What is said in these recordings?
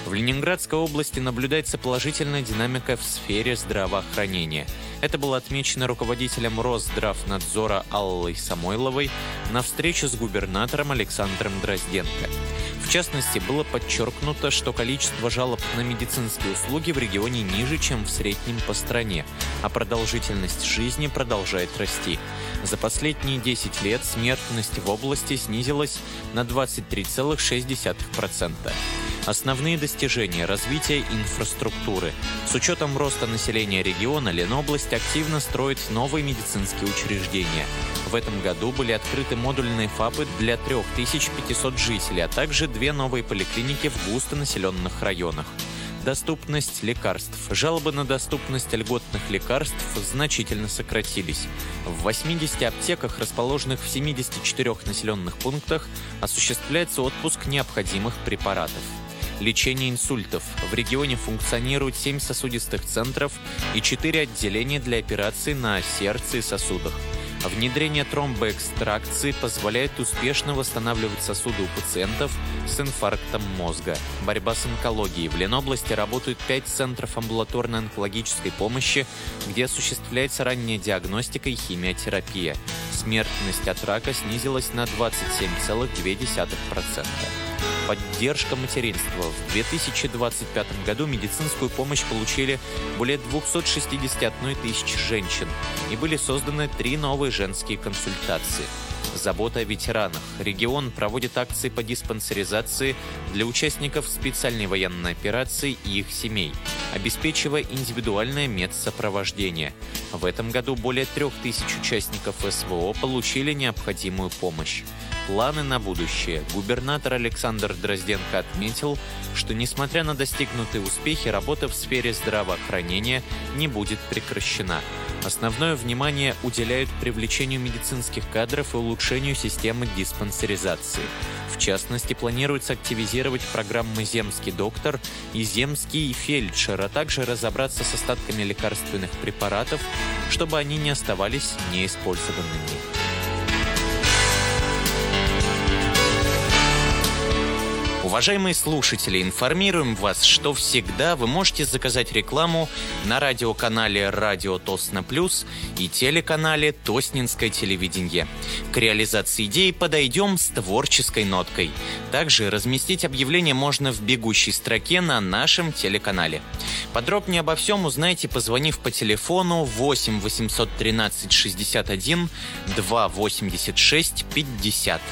В Ленинградской области наблюдается положительная динамика в сфере здравоохранения. Это было отмечено руководителем Росздравнадзора Аллой Самойловой на встрече с губернатором Александром Дрозденко. В частности, было подчеркнуто, что количество жалоб на медицинские услуги в регионе ниже, чем в среднем по стране, а продолжительность жизни продолжает расти. За последние 10 лет смертность в области снизилась на 23,6%. Основные достижения развития инфраструктуры. С учетом роста населения региона, Ленобласть активно строит новые медицинские учреждения. В этом году были открыты модульные ФАПы для 3500 жителей, а также 2 новые поликлиники в густонаселенных районах. Доступность лекарств. Жалобы на доступность льготных лекарств значительно сократились. В 80 аптеках, расположенных в 74 населенных пунктах, осуществляется отпуск необходимых препаратов. Лечение инсультов. В регионе функционирует 7 сосудистых центров и 4 отделения для операций на сердце и сосудах. Внедрение тромбоэкстракции позволяет успешно восстанавливать сосуды у пациентов с инфарктом мозга. Борьба с онкологией. В Ленобласти работают 5 центров амбулаторной онкологической помощи, где осуществляется ранняя диагностика и химиотерапия. Смертность от рака снизилась на 27,2%. Поддержка материнства. В 2025 году медицинскую помощь получили более 261 тысячи женщин и были созданы 3 новые женские консультации. Забота о ветеранах. Регион проводит акции по диспансеризации для участников специальной военной операции и их семей, обеспечивая индивидуальное медсопровождение. В этом году более 3000 участников СВО получили необходимую помощь. Планы на будущее. Губернатор Александр Дрозденко отметил, что, несмотря на достигнутые успехи, работа в сфере здравоохранения не будет прекращена. Основное внимание уделяют привлечению медицинских кадров и улучшению системы диспансеризации. В частности, планируется активизировать программы «Земский доктор» и «Земский фельдшер», а также разобраться с остатками лекарственных препаратов, чтобы они не оставались неиспользованными. Уважаемые слушатели, информируем вас, что всегда вы можете заказать рекламу на радиоканале «Радио Тосно Плюс» и телеканале «Тоснинское телевидение». К реализации идеи подойдем с творческой ноткой. Также разместить объявление можно в бегущей строке на нашем телеканале. Подробнее обо всем узнаете, позвонив по телефону 8 813 61 286 50.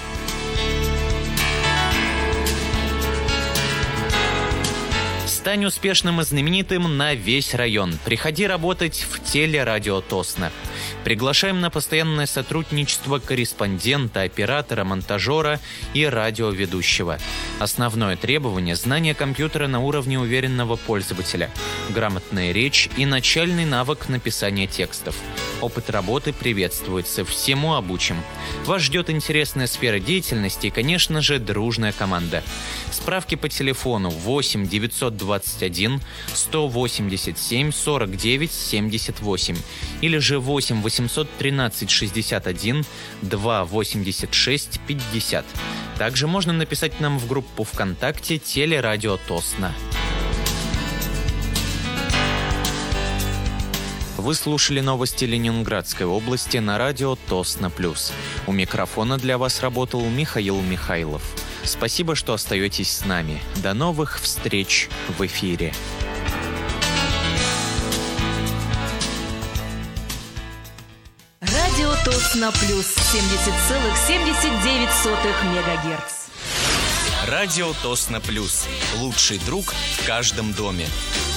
Стань успешным и знаменитым на весь район. Приходи работать в телерадио Тосно. Приглашаем на постоянное сотрудничество корреспондента, оператора, монтажера и радиоведущего. Основное требование – знание компьютера на уровне уверенного пользователя, грамотная речь и начальный навык написания текстов. Опыт работы приветствуется, всему обучим. Вас ждет интересная сфера деятельности и, конечно же, дружная команда. Справки по телефону 8 921 187 49 78 или же 8 813 61 286 50. Также можно написать нам в группу ВКонтакте «Телерадио Тосно». Вы слушали новости Ленинградской области на радио Тосно Плюс. У микрофона для вас работал Михаил Михайлов. Спасибо, что остаетесь с нами. До новых встреч в эфире. Радио Тосно Плюс 70,79 МГц. Радио Тосно Плюс. Лучший друг в каждом доме.